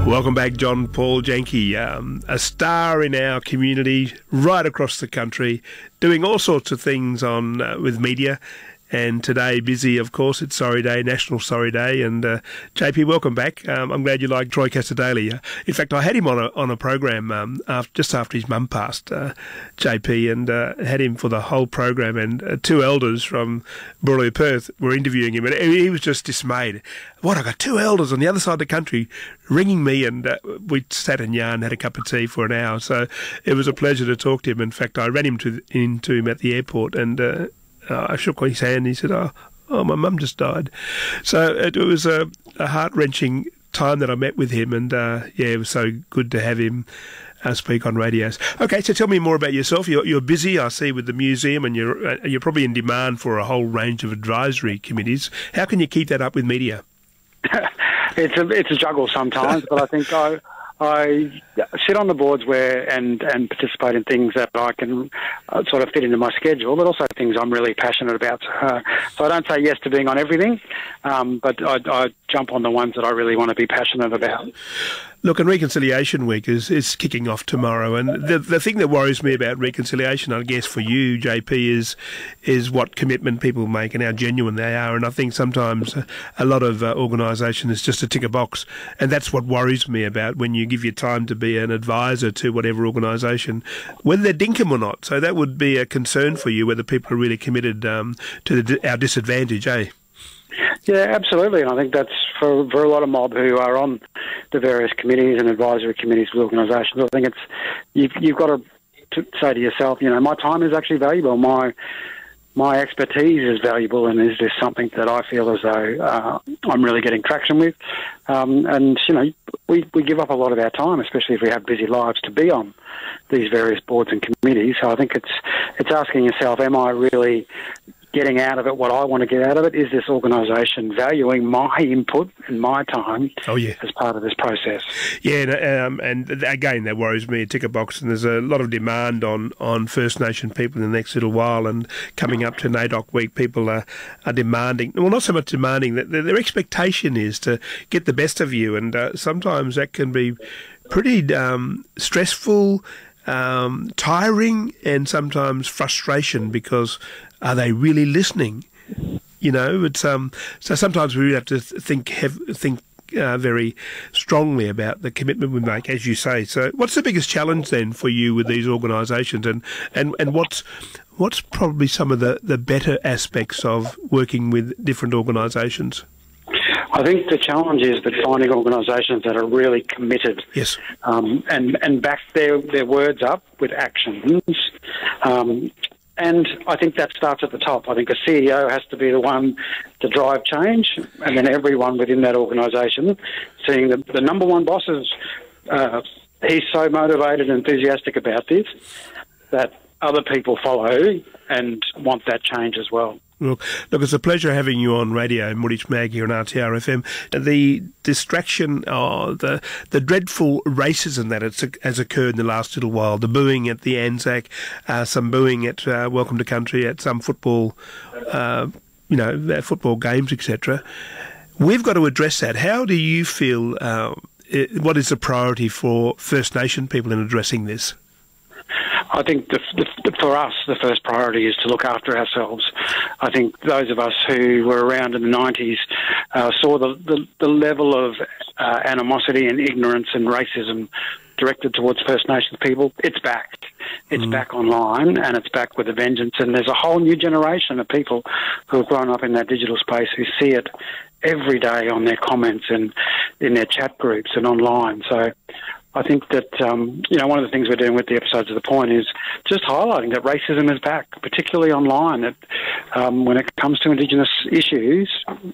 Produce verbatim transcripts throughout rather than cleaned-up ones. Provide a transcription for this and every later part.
Welcome back, John Paul Janke, um, a star in our community right across the country, doing all sorts of things on uh, with media. And today, busy, of course, it's Sorry Day, National Sorry Day. And uh, J P, welcome back. Um, I'm glad you like Troy Cassar-Daley. Uh, in fact, I had him on a on a program um, after, just after his mum passed, uh, J P, and uh, had him for the whole program. And uh, two elders from Burleigh, Perth, were interviewing him, and he was just dismayed. What, I got two elders on the other side of the country ringing me, and uh, we sat and yarn, had a cup of tea for an hour. So it was a pleasure to talk to him. In fact, I ran him to into him at the airport, and Uh, Uh, I shook his hand and he said, oh, oh my mum just died. So it, it was a, a heart-wrenching time that I met with him, and uh, yeah, it was so good to have him uh, speak on radios. Okay, so tell me more about yourself. You're, you're busy, I see, with the museum, and you're, uh, you're probably in demand for a whole range of advisory committees. How can you keep that up with media? it's, a, it's a juggle sometimes, but I think I... I sit on the boards where and, and participate in things that I can uh, sort of fit into my schedule, but also things I'm really passionate about. Uh, so I don't say yes to being on everything, um, but I, I jump on the ones that I really want to be passionate about. Look, and Reconciliation Week is, is kicking off tomorrow, and the the thing that worries me about reconciliation, I guess, for you, J P, is is what commitment people make and how genuine they are. And I think sometimes a, a lot of uh, organisation is just a tick a box, and that's what worries me about when you give your time to be an advisor to whatever organisation, whether they're dinkum or not. So that would be a concern for you, whether people are really committed um, to the, our disadvantage, eh? Yeah, absolutely. And I think that's for, for a lot of mob who are on the various committees and advisory committees with organisations. I think it's you've, you've got to, to say to yourself, you know, my time is actually valuable. My my expertise is valuable, and is this something that I feel as though uh, I'm really getting traction with? Um, and, you know, we, we give up a lot of our time, especially if we have busy lives, to be on these various boards and committees. So I think it's it's asking yourself, am I really getting out of it what I want to get out of it? Is this organisation valuing my input and my time oh, yeah. as part of this process? Yeah, um, and again, that worries me, a ticker box, and there's a lot of demand on, on First Nation people in the next little while, and coming up to NAIDOC week, people are, are demanding, well, not so much demanding, that their, their expectation is to get the best of you, and uh, sometimes that can be pretty um, stressful, Um, tiring, and sometimes frustration, because are they really listening? You know, it's um. So sometimes we really have to think have, think uh, very strongly about the commitment we make, as you say. So, what's the biggest challenge then for you with these organisations, and and and what's what's probably some of the the better aspects of working with different organisations? I think the challenge is that finding organisations that are really committed, yes, um, and and back their their words up with actions. Um, and I think that starts at the top. I think a C E O has to be the one to drive change, and then everyone within that organisation seeing that the number one boss is uh, he's so motivated and enthusiastic about this that other people follow and want that change as well. Look, look, it's a pleasure having you on radio, Moorich Mag here on R T R F M. The distraction, oh, the the dreadful racism that it's, has occurred in the last little while, the booing at the Anzac, uh, some booing at uh, Welcome to Country, at some football, uh, you know, football games, et cetera. We've got to address that. How do you feel? Uh, it, what is the priority for First Nation people in addressing this? I think the, the, for us, the first priority is to look after ourselves. I think those of us who were around in the nineties uh, saw the, the, the level of uh, animosity and ignorance and racism directed towards First Nations people. It's back. It's mm. back online, and it's back with a vengeance. And there's a whole new generation of people who have grown up in that digital space who see it every day on their comments and in their chat groups and online. So I think that, um, you know, one of the things we're doing with the episodes of The Point is just highlighting that racism is back, particularly online. That um, when it comes to Indigenous issues,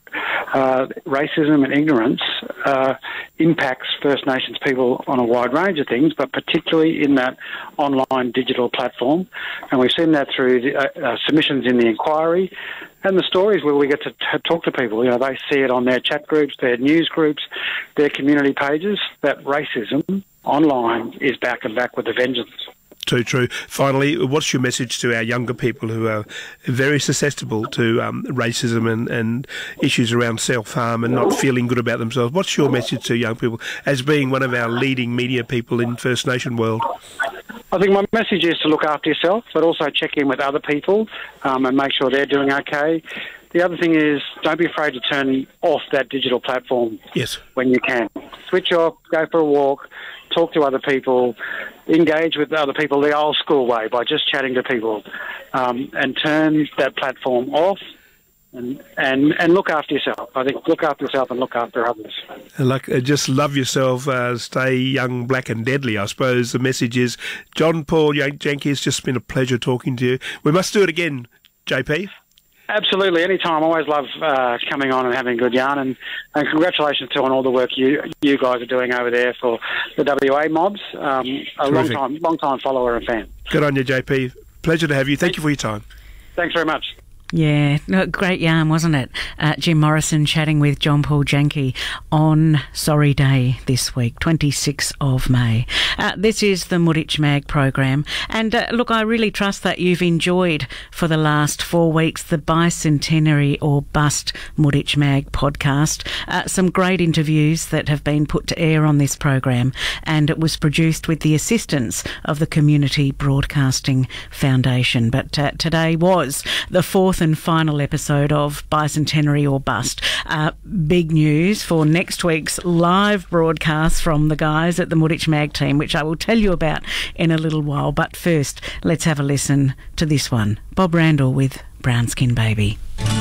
uh, racism and ignorance uh, impacts First Nations people on a wide range of things, but particularly in that online digital platform. And we've seen that through the, uh, uh, submissions in the inquiry and the stories where we get to t- talk to people. You know, they see it on their chat groups, their news groups, their community pages, that racism online is back and back with a vengeance. Too true. Finally, what's your message to our younger people who are very susceptible to um, racism and, and issues around self-harm and not feeling good about themselves? What's your message to young people as being one of our leading media people in First Nation world? I think my message is to look after yourself, but also check in with other people um, and make sure they're doing okay. The other thing is, don't be afraid to turn off that digital platform yes. when you can. Switch off, go for a walk, talk to other people, engage with other people the old school way by just chatting to people, um, and turn that platform off and, and and look after yourself. I think look after yourself and look after others. Like, uh, just love yourself, uh, stay young, black and deadly, I suppose the message is. John Paul Janke, it's just been a pleasure talking to you. We must do it again, J P. Absolutely, anytime. I always love uh, coming on and having a good yarn, and, and congratulations to on all the work you you guys are doing over there for the W A mobs. Um, a long time, long time follower and fan. Good on you, J P. Pleasure to have you. Thank Thanks. you for your time. Thanks very much. Yeah, no, great yarn, wasn't it? Uh, Jim Morrison chatting with John Paul Janke on Sorry Day this week, twenty-sixth of May. Uh, this is the Muditch Mag program. And uh, look, I really trust that you've enjoyed for the last four weeks the Bicentenary or Bust Muditch Mag podcast. Uh, some great interviews that have been put to air on this program, and it was produced with the assistance of the Community Broadcasting Foundation. But uh, today was the fourth and final episode of Bicentenary or Bust. Uh, big news for next week's live broadcast from the guys at the Muditch Mag team, which I will tell you about in a little while. But first, let's have a listen to this one. Bob Randall with Brown Skin Baby.